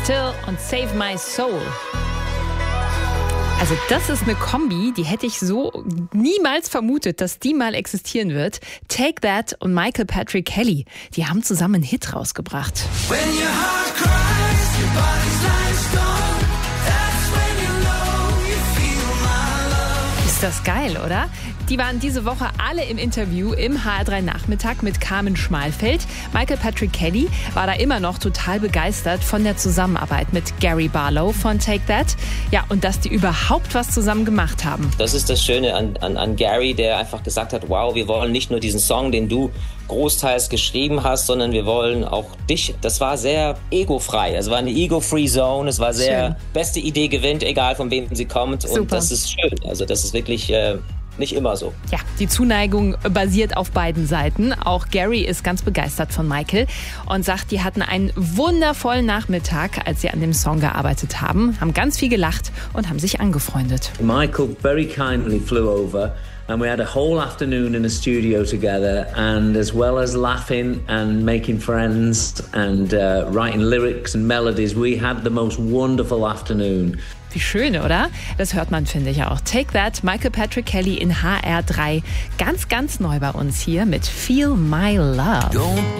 Till und Save My Soul. Also das ist eine Kombi, die hätte ich so niemals vermutet, dass die mal existieren wird. Take That und Michael Patrick Kelly, die haben zusammen einen Hit rausgebracht. When your heart cries, your body's like stone. That's when you know you feel my love. Ist das geil, oder? Die waren diese Woche alle im Interview im HR3 Nachmittag mit Carmen Schmalfeld. Michael Patrick Kelly war da immer noch total begeistert von der Zusammenarbeit mit Gary Barlow von Take That. Ja, und dass die überhaupt was zusammen gemacht haben. Das ist das Schöne an Gary, der einfach gesagt hat, wow, wir wollen nicht nur diesen Song, den du großteils geschrieben hast, sondern wir wollen auch dich. Das war sehr egofrei. Es war eine ego-free Zone. Es war sehr, schön. Beste Idee gewinnt, egal von wem sie kommt. Super. Und das ist schön. Also das ist wirklich nicht immer so. Ja, die Zuneigung basiert auf beiden Seiten. Auch Gary ist ganz begeistert von Michael und sagt, die hatten einen wundervollen Nachmittag, als sie an dem Song gearbeitet haben ganz viel gelacht und haben sich angefreundet. Michael very kindly flew over and we had a whole afternoon in the studio together, and as well as laughing and making friends and writing lyrics and melodies, we had the most wonderful afternoon. Wie schön, oder? Das hört man, finde ich auch. Take That, Michael Patrick Kelly in HR3. Ganz, ganz neu bei uns hier mit Feel My Love. Don't